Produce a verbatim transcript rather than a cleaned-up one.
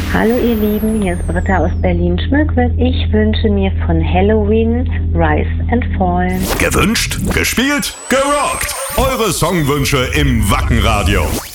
Hallo ihr Lieben, hier ist Britta aus Berlin-Schmöckwitz. Ich wünsche mir von Halloween Rise and Fall. Gewünscht, gespielt, gerockt. Eure Songwünsche im Wacken Radio.